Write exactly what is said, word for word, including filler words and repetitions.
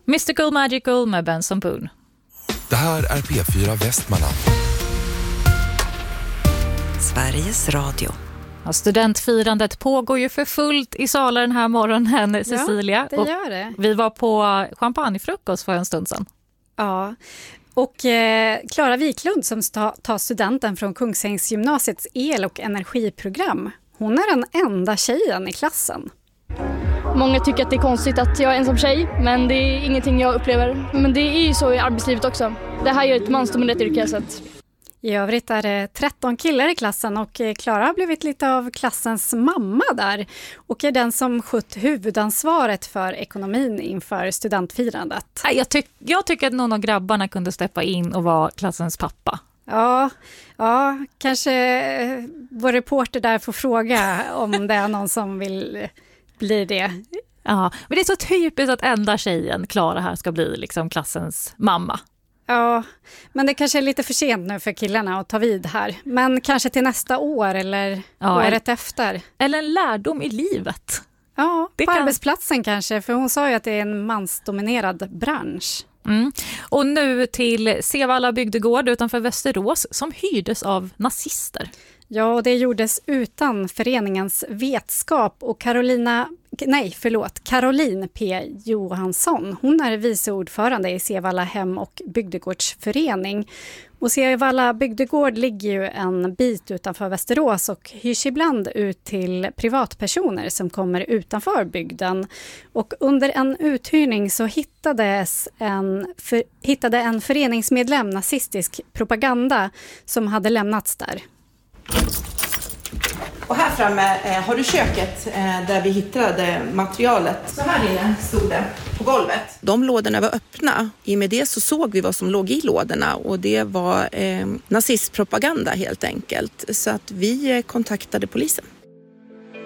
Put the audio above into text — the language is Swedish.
Mystical Magical med Benson Boone. Det här är P fyra Västmanland. Sveriges Radio. Ja, studentfirandet pågår ju för fullt i Sala den här morgonen, Cecilia. Ja, det gör det. Och vi var på champagnefrukost för en stund sedan. Ja, och eh, Klara Wiklund som sta- tar studenten från Kungsängsgymnasiets el- och energiprogram. Hon är den enda tjejen i klassen. Många tycker att det är konstigt att jag är ensam tjej, men det är ingenting jag upplever. Men det är ju så i arbetslivet också. Det här är ett mansdominerat yrke. Så att... I övrigt är det tretton killar i klassen och Klara har blivit lite av klassens mamma där och är den som skött huvudansvaret för ekonomin inför studentfirandet. Jag, tyck, jag tycker att någon av grabbarna kunde steppa in och vara klassens pappa. Ja, ja, kanske vår reporter där får fråga om det är någon som vill bli det. Ja, men det är så typiskt att enda tjejen, Klara här, ska bli liksom klassens mamma. Ja, men det kanske är lite för sent nu för killarna att ta vid här. Men kanske till nästa år eller ja, året eller, efter. Eller en lärdom i livet. Ja, det på kan... arbetsplatsen kanske. För hon sa ju att det är en mansdominerad bransch. Mm. Och nu till Sevalla bygdegård utanför Västerås som hyrdes av nazister. Ja, och det gjordes utan föreningens vetskap och Carolina, nej förlåt, Caroline P. Johansson. Hon är vice ordförande i Sevalla hem- och bygdegårdsförening. Och Sevalla bygdegård ligger ju en bit utanför Västerås och hyrs ibland ut till privatpersoner som kommer utanför bygden. Och under en uthyrning så hittades en, för, hittade en föreningsmedlem nazistisk propaganda som hade lämnats där. Och här framme eh, har du köket eh, där vi hittade materialet. Så här inne stod det på golvet. De lådorna var öppna. I och med det så såg vi vad som låg i lådorna och det var eh, nazistpropaganda helt enkelt. Så att vi eh, kontaktade polisen.